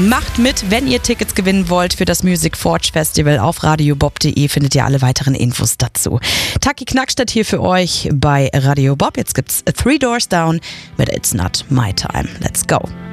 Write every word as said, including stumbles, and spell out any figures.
Macht mit, wenn ihr Tickets gewinnen wollt für das Music Forge Festival. Auf radiobob punkt de findet ihr alle weiteren Infos dazu. Taki Knackstadt hier für euch bei Radio Bob. Jetzt gibt's Three Doors Down mit It's Not My Time. Let's go.